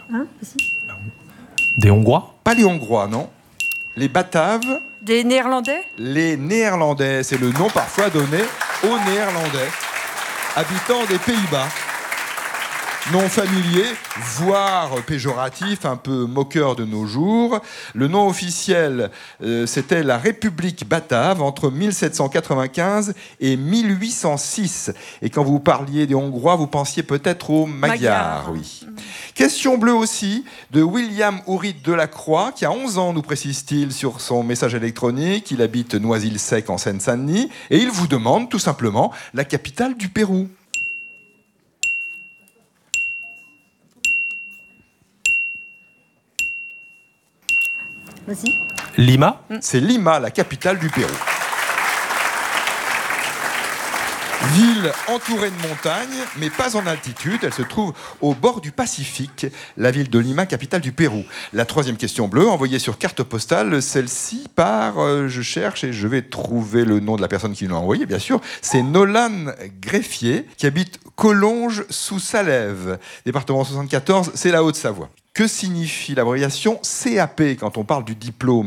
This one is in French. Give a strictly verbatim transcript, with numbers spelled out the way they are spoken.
Hein, aussi. Des Hongrois? Pas les Hongrois, non. Les Bataves. Des Néerlandais? Les Néerlandais, c'est le nom parfois donné aux Néerlandais, habitants des Pays-Bas. Nom familier, voire péjoratif, un peu moqueur de nos jours. Le nom officiel, euh, c'était la République batave entre mille sept cent quatre-vingt-quinze et mille huit cent six. Et quand vous parliez des Hongrois, vous pensiez peut-être aux Magyars. Magyars. Oui. Mmh. Question bleue aussi, de William Hourit Delacroix, qui a onze ans, nous précise-t-il, sur son message électronique. Il habite Noisy-le-Sec en Seine-Saint-Denis. Et il vous demande tout simplement la capitale du Pérou. Vas-y. Lima? C'est Lima, la capitale du Pérou. Ville entourée de montagnes, mais pas en altitude. Elle se trouve au bord du Pacifique, la ville de Lima, capitale du Pérou. La troisième question bleue, envoyée sur carte postale, celle-ci par, euh, je cherche et je vais trouver le nom de la personne qui l'a envoyée, bien sûr. C'est Nolan Greffier, qui habite Collonges-sous-Salève, département soixante-quatorze, c'est la Haute-Savoie. Que signifie l'abréviation C A P quand on parle du diplôme ?